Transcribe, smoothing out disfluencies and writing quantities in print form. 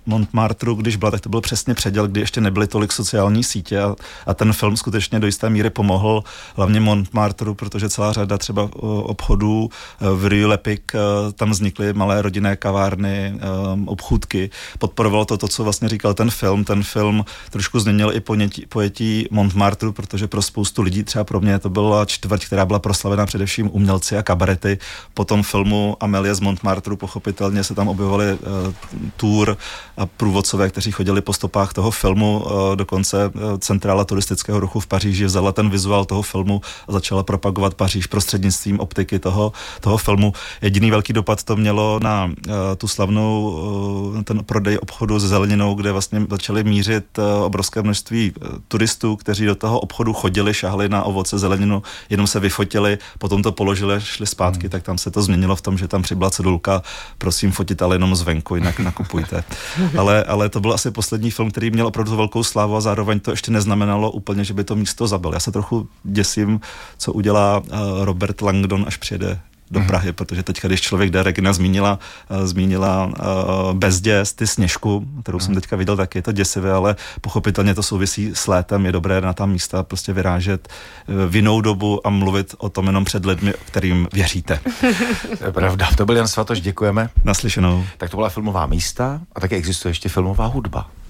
Montmartru, když byla, tak to byl přesně předěl, kdy ještě nebyly tolik sociální sítě a ten film skutečně do jisté míry pomohl hlavně Montmartru, protože celá řada třeba obchodů v Rue Lepic, tam vznikly malé rodinné kavárny, obchůdky. Podporovalo to, co vlastně říkal ten film. Ten film trošku změnil i pojetí Montmartru, protože pro spoustu lidí, třeba pro mě, to byla čtvrť, která byla proslavena především umělci a kabarety. Po tom filmu Amélie z Montmartru pochopitelně se tam objevovaly tour a průvodcové, kteří chodili po stopách toho filmu. Dokonce centrála turistického ruchu v Paříži vzala ten vizuál toho filmu a začala propagovat Paříž prostřednictvím optiky toho filmu. Jediný velký dopad to mělo na tu slavnou ten prodej obchodu s zeleninou, kde vlastně začali mířit obrovské množství turistů, kteří do toho obchodu chodili, šahli na ovoce, zeleninu, jenom se vyfotili, potom to položili, šli zpátky, tak tam se to změnilo v tom, že tam přibyla cedulka, prosím fotit ale jenom zvenku, jinak nakupujte. Ale to byl asi poslední film, který měl opravdu velkou slávu a zároveň to ještě neznamenalo úplně, že by to místo zabil. Já se trochu děsím, co udělá Robert Langdon, až přijede do Prahy, protože teďka, když člověk jde, Regina zmínila Bezděs, ty Sněžku, kterou jsem teďka viděl, tak je to děsivé, ale pochopitelně to souvisí s létem, je dobré na ta místa prostě vyrážet v jinou dobu a mluvit o tom jenom před lidmi, kterým věříte. To je pravda. To byl Jan Svatoš, děkujeme. Naslyšenou. Tak to byla filmová místa a také existuje ještě filmová hudba.